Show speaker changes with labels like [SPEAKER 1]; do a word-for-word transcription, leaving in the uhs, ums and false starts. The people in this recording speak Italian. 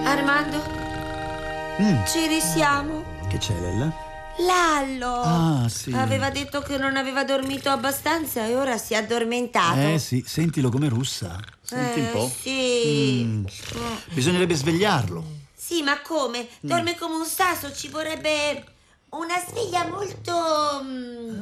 [SPEAKER 1] Armando,
[SPEAKER 2] Mm.
[SPEAKER 1] ci risiamo?
[SPEAKER 2] Che c'è, Lella?
[SPEAKER 1] Lallo!
[SPEAKER 2] Ah, sì.
[SPEAKER 1] Aveva detto che non aveva dormito abbastanza e ora si è addormentato.
[SPEAKER 2] Eh sì, sentilo come russa. Senti
[SPEAKER 1] Eh,
[SPEAKER 2] un po'.
[SPEAKER 1] sì.
[SPEAKER 2] Mm. Bisognerebbe svegliarlo.
[SPEAKER 1] Sì, ma come? Dorme come un sasso, ci vorrebbe una sveglia molto... mm,